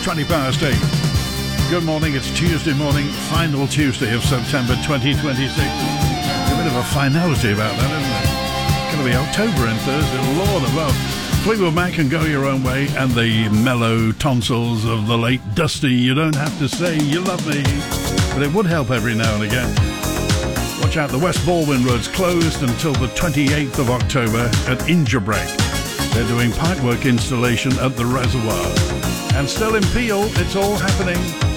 20 past 8. Good morning, it's Tuesday morning, final Tuesday of September 2026. A bit of a finality about that, isn't it? It's going to be October in Thursday, Lord above. Fleetwood Mac and Go Your Own Way, and the mellow tonsils of the late Dusty. You don't have to say you love me, but it would help every now and again. Watch out, the West Baldwin Road's closed until the 28th of October at Injabreak. They're doing pipework installation at the reservoir. And still in Peel, it's all happening